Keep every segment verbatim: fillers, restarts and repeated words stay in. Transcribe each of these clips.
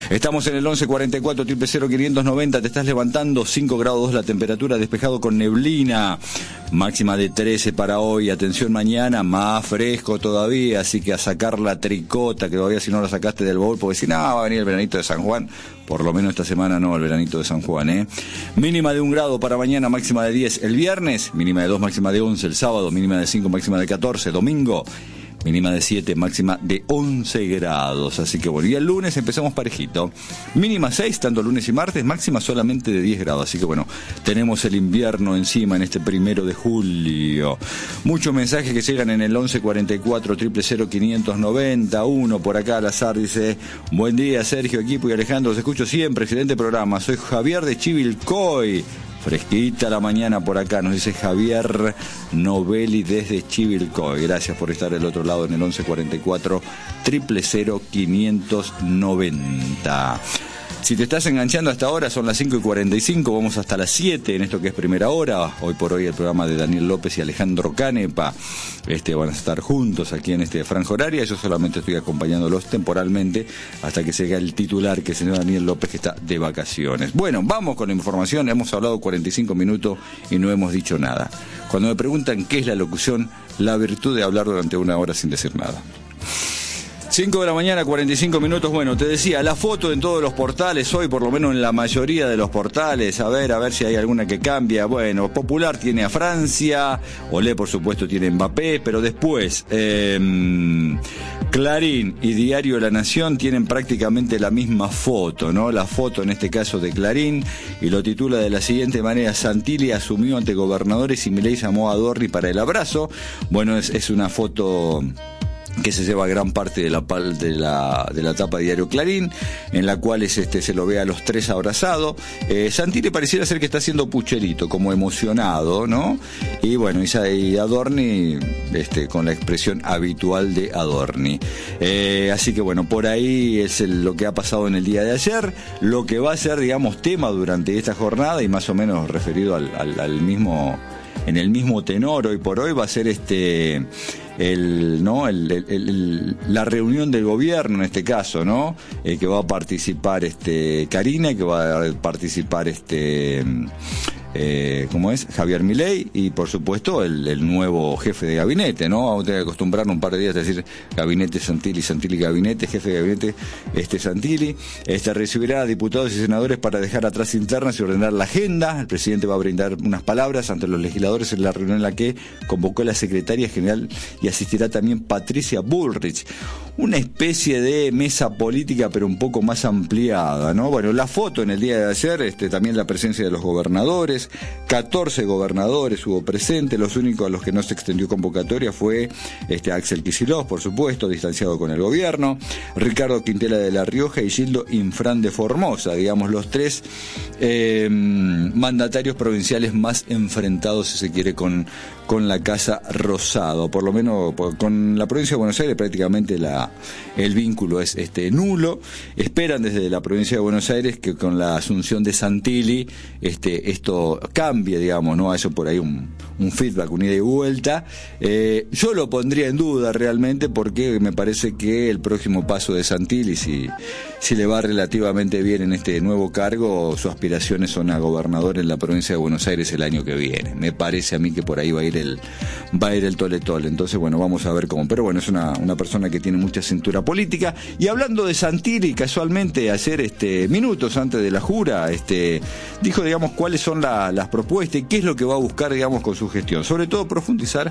Estamos en el once cuarenta y cuatro, cero cero quinientos noventa, te estás levantando, cinco grados dos la temperatura, despejado con neblina, máxima de trece para hoy. Atención, mañana más fresco todavía, así que a sacar la tricota, que todavía si no la sacaste del baúl, porque si no, va a venir el veranito de San Juan. Por lo menos esta semana no, el veranito de San Juan, ¿eh? Mínima de un grado para mañana, máxima de diez. El viernes, mínima de dos, máxima de once. El sábado, mínima de cinco, máxima de catorce. Domingo, mínima de siete, máxima de once grados. Así que bueno, y el lunes empezamos parejito. Mínima seis, tanto lunes y martes, máxima solamente de diez grados. Así que bueno, tenemos el invierno encima en este primero de julio. Muchos mensajes que llegan en el once cuarenta y cuatro, cero cero quinientos noventa. Uno por acá al azar dice: buen día, Sergio, equipo y Alejandro, los escucho siempre, excelente programa. Soy Javier de Chivilcoy. Fresquita la mañana por acá, nos dice Javier Novelli desde Chivilcoy. Gracias por estar del otro lado en el once cuarenta y cuatro, cero cero quinientos noventa. Si te estás enganchando hasta ahora, son las cinco y cuarenta y cinco, vamos hasta las siete en esto que es primera hora. Hoy por hoy el programa de Daniel López y Alejandro Canepa este, van a estar juntos aquí en este franja horaria. Yo solamente estoy acompañándolos temporalmente hasta que llegue el titular, que es el señor Daniel López, que está de vacaciones. Bueno, vamos con la información. Hemos hablado cuarenta y cinco minutos y no hemos dicho nada. Cuando me preguntan qué es la locución, la virtud de hablar durante una hora sin decir nada. cinco de la mañana, cuarenta y cinco minutos. Bueno, te decía, la foto en todos los portales hoy, por lo menos en la mayoría de los portales, a ver, a ver si hay alguna que cambia. Bueno, Popular tiene a Francia, Olé por supuesto tiene Mbappé, pero después eh, Clarín y Diario La Nación tienen prácticamente la misma foto, ¿no? La foto en este caso de Clarín, y lo titula de la siguiente manera: Santilli asumió ante gobernadores y Milei llamó a Adorni para el abrazo. Bueno, es, es una foto que se lleva gran parte de la de la de la tapa de Diario Clarín, en la cual es, este se lo ve a los tres abrazados. Eh, Santilli pareciera ser que está haciendo pucherito, como emocionado, ¿no? Y bueno, y Adorni este con la expresión habitual de Adorni. Eh, así que bueno, por ahí es el, lo que ha pasado en el día de ayer, lo que va a ser, digamos, tema durante esta jornada, y más o menos referido al, al, al mismo, en el mismo tenor hoy por hoy, va a ser este el no el, el, el, la reunión del gobierno en este caso, ¿no? Eh, que va a participar este Karina, que va a participar este eh, ¿cómo es? Javier Milei, y por supuesto el, el nuevo jefe de gabinete, ¿no? Vamos a tener que acostumbrarnos un par de días a decir gabinete Santilli, Santilli gabinete, jefe de gabinete este Santilli. Este recibirá a diputados y senadores para dejar atrás internas y ordenar la agenda. El presidente va a brindar unas palabras ante los legisladores en la reunión en la que convocó la secretaria general, y asistirá también Patricia Bullrich. Una especie de mesa política, pero un poco más ampliada, ¿no? Bueno, la foto en el día de ayer, este, también la presencia de los gobernadores, catorce gobernadores hubo presente. Los únicos a los que no se extendió convocatoria fue este, Axel Kicillof, por supuesto, distanciado con el gobierno, Ricardo Quintela de La Rioja y Gildo Infran de Formosa, digamos, los tres eh, mandatarios provinciales más enfrentados, si se quiere, con, con la Casa Rosado. Por lo menos con la provincia de Buenos Aires prácticamente la, el vínculo es este nulo. Esperan desde la provincia de Buenos Aires que con la asunción de Santilli este, esto cambie, digamos, ¿no? A eso por ahí un, un feedback, una ida y vuelta. Eh, yo lo pondría en duda realmente, porque me parece que el próximo paso de Santilli, si, si le va relativamente bien en este nuevo cargo, sus aspiraciones son a gobernador en la provincia de Buenos Aires el año que viene. Me parece a mí que por ahí va a ir el va a ir el tole tole. Entonces bueno, vamos a ver cómo. Pero bueno, es una, una persona que tiene mucha cintura política. Y hablando de Santilli, casualmente ayer, este, minutos antes de la jura, este, dijo, digamos, cuáles son la, las propuestas y qué es lo que va a buscar, digamos, con su gestión. Sobre todo profundizar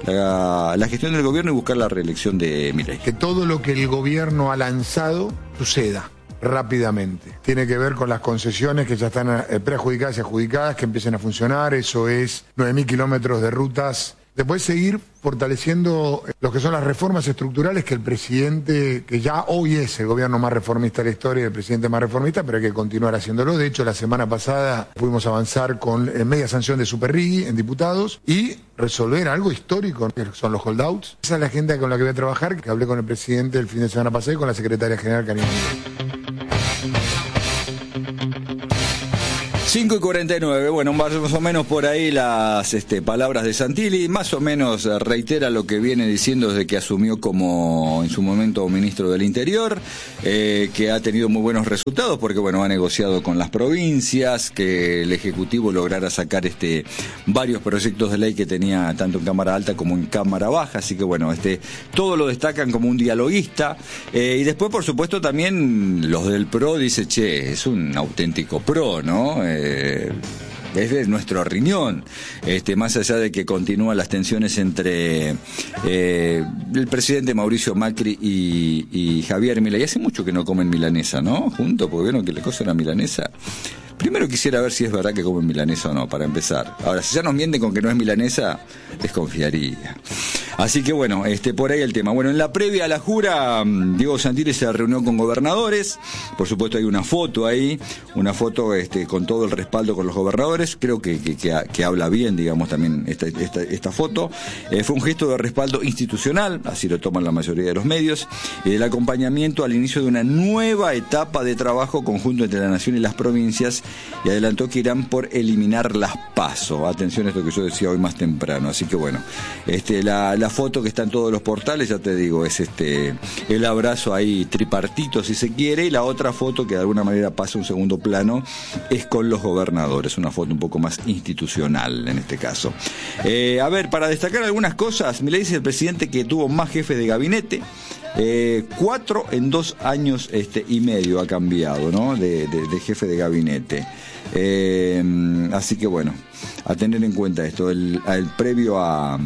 la, la gestión del gobierno y buscar la reelección de Milei. Que todo lo que el gobierno ha lanzado suceda rápidamente. Tiene que ver con las concesiones que ya están preadjudicadas y adjudicadas, que empiecen a funcionar. Eso es nueve mil kilómetros de rutas. Después seguir fortaleciendo lo que son las reformas estructurales que el presidente, que ya hoy es el gobierno más reformista de la historia, el presidente más reformista, pero hay que continuar haciéndolo. De hecho, la semana pasada pudimos avanzar con eh, media sanción de Superrigui en diputados y resolver algo histórico, que son los holdouts. Esa es la agenda con la que voy a trabajar, que hablé con el presidente el fin de semana pasado y con la secretaria general Karina. cinco y cuarenta y nueve, bueno, más o menos por ahí las este, palabras de Santilli, más o menos reitera lo que viene diciendo desde que asumió como en su momento ministro del Interior, eh, que ha tenido muy buenos resultados porque bueno, ha negociado con las provincias, que el Ejecutivo lograra sacar este varios proyectos de ley que tenía tanto en Cámara Alta como en Cámara Baja, así que bueno, este todo lo destacan como un dialoguista, eh, y después por supuesto también los del PRO dice, che, es un auténtico PRO, ¿no? Eh, es de nuestro riñón, este, más allá de que continúan las tensiones entre eh, el presidente Mauricio Macri y, y Javier Milei. Hace mucho que no comen milanesa, ¿no? Juntos, porque vieron que la cosa era milanesa. Primero quisiera ver si es verdad que comen milanesa o no, para empezar. Ahora, si ya nos mienten con que no es milanesa, desconfiaría. Así que bueno, este por ahí el tema. Bueno, en la previa a la jura, Diego Santilli se reunió con gobernadores. Por supuesto hay una foto ahí, una foto este, con todo el respaldo con los gobernadores. Creo que, que, que, que habla bien, digamos, también esta, esta, esta foto. Eh, fue un gesto de respaldo institucional, así lo toman la mayoría de los medios, y del acompañamiento al inicio de una nueva etapa de trabajo conjunto entre la nación y las provincias, y adelantó que irán por eliminar las PASO. Atención a esto que yo decía hoy más temprano. Así que bueno, este, la, la foto que está en todos los portales, ya te digo, es este el abrazo ahí tripartito si se quiere, y la otra foto que de alguna manera pasa a un segundo plano es con los gobernadores, una foto un poco más institucional en este caso. Eh, a ver, para destacar algunas cosas, Milei dice el presidente que tuvo más jefes de gabinete. Eh, cuatro en dos años este, y medio ha cambiado, ¿no? De, de, de jefe de gabinete. Eh, así que bueno, a tener en cuenta esto. El, el previo a,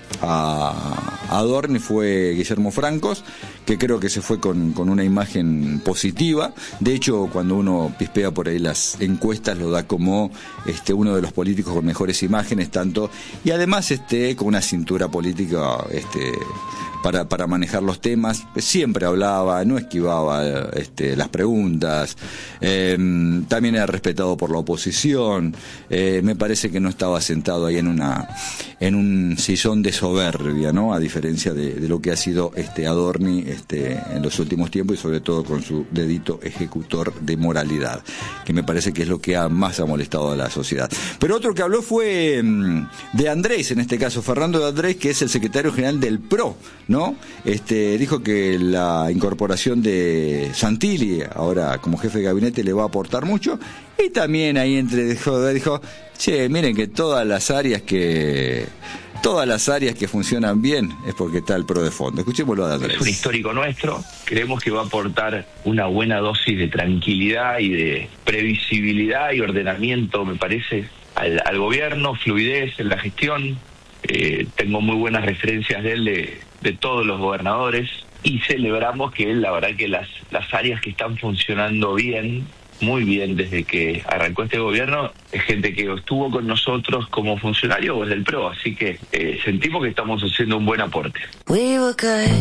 a Adorni fue Guillermo Francos, que creo que se fue con, con una imagen positiva. De hecho, cuando uno pispea por ahí las encuestas, lo da como este, uno de los políticos con mejores imágenes, tanto, y además este, con una cintura política este, para, para manejar los temas. Siempre hablaba, no esquivaba este, las preguntas, eh, también era respetado por la oposición. Eh, me parece que no estaba sentado ahí en una en un sillón de soberbia, ¿no? A diferencia de, de lo que ha sido este Adorni este, en los últimos tiempos, y sobre todo con su dedito ejecutor de moralidad, que me parece que es lo que ha, más ha molestado a la sociedad. Pero otro que habló fue mmm, de Andrés, en este caso Fernando de Andrés, que es el secretario general del PRO, ¿no? Este, dijo que la incorporación de Santilli ahora como jefe de gabinete le va a aportar mucho, y también ahí entre dijo, dijo che, miren que todas las áreas que todas las áreas que funcionan bien es porque está el PRO de fondo. Escuchémoslo a Andrés. Es un histórico nuestro, creemos que va a aportar una buena dosis de tranquilidad y de previsibilidad y ordenamiento, me parece, al, al gobierno, fluidez en la gestión. Eh, tengo muy buenas referencias de él, de, de todos los gobernadores, y celebramos que él, la verdad que las, las áreas que están funcionando bien, muy bien desde que arrancó este gobierno, es gente que estuvo con nosotros como funcionario o es del PRO, así que eh, sentimos que estamos haciendo un buen aporte.